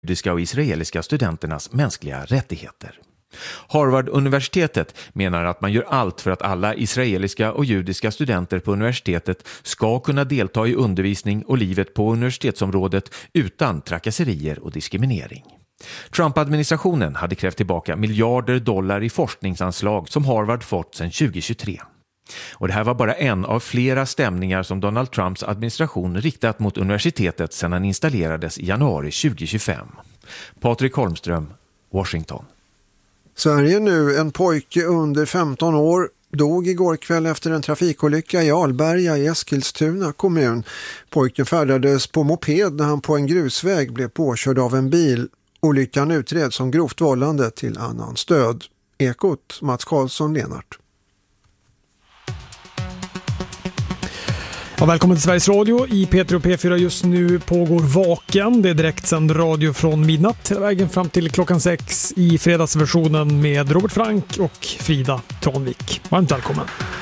judiska och israeliska studenternas mänskliga rättigheter. Harvard-universitetet menar att man gör allt för att alla israeliska och judiska studenter på universitetet ska kunna delta i undervisning och livet på universitetsområdet utan trakasserier och diskriminering. Trump-administrationen hade krävt tillbaka miljarder dollar i forskningsanslag som Harvard fått sedan 2023. Och det här var bara en av flera stämningar som Donald Trumps administration riktat mot universitetet sedan han installerades i januari 2025. Patrik Holmström, Washington. Sverige nu, en pojke under 15 år dog igår kväll efter en trafikolycka i Alberga i Eskilstuna kommun. Pojken färdades på moped när han på en grusväg blev påkörd av en bil. Olyckan utreds som grovt vållande till annans död. Ekot, Mats Karlsson, Lenart. Ja, välkommen till Sveriges Radio. I P3 och P4 just nu pågår Vaken. Det är direktsänd radio från midnatt hela vägen fram till klockan 6 i fredagsversionen med Robert Frank och Frida Tranvik. Varmt välkommen.